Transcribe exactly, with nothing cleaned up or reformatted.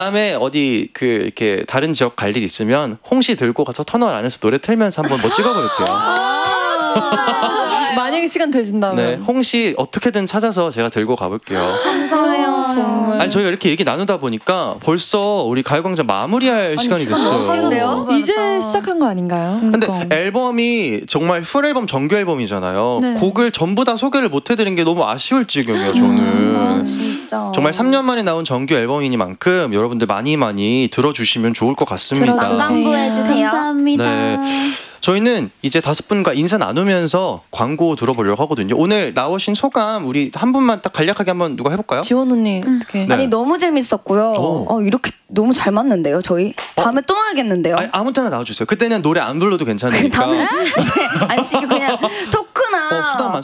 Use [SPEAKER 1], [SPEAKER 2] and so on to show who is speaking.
[SPEAKER 1] 다음에 어디 그 이렇게 다른 지역 갈 일 있으면 홍시 들고 가서 터널 안에서 노래 틀면서 한번 뭐 찍어볼게요.
[SPEAKER 2] 만약에 시간 되신다면.
[SPEAKER 1] 네, 홍시 어떻게든 찾아서 제가 들고 가볼게요.
[SPEAKER 2] 감사해요. 정말.
[SPEAKER 1] 아니 저희가 이렇게 얘기 나누다 보니까 벌써 우리 가요광장 마무리할 시간이 됐어요.
[SPEAKER 3] 시간이요?
[SPEAKER 2] 이제 시작한 거 아닌가요?
[SPEAKER 1] 근데 앨범이 정말 풀 앨범 정규 앨범이잖아요.
[SPEAKER 2] 네.
[SPEAKER 1] 곡을 전부 다 소개를 못 해드린 게 너무 아쉬울 지경이에요. 저는
[SPEAKER 3] 진짜.
[SPEAKER 1] 정말 삼 년 만에 나온 정규 앨범이니만큼 여러분들 많이 많이 들어주시면 좋을 것 같습니다.
[SPEAKER 3] 광고해주세요.
[SPEAKER 2] 감사합니다.
[SPEAKER 1] 네. 저희는 이제 다섯 분과 인사 나누면서 광고 들어보려고 하거든요. 오늘 나오신 소감 우리 한 분만 딱 간략하게 한번 누가 해볼까요?
[SPEAKER 2] 지원 언니 어떻게?
[SPEAKER 1] 네.
[SPEAKER 3] 아니 너무 재밌었고요.
[SPEAKER 1] 오.
[SPEAKER 3] 어, 이렇게 너무 잘 맞는데요, 저희. 다음에 또 하겠는데요.
[SPEAKER 1] 아니, 아무 때나 나와주세요. 그때는 노래 안 불러도 괜찮으니까.
[SPEAKER 3] 다음에 안 시키고 그냥 토크나
[SPEAKER 1] 어, 수다만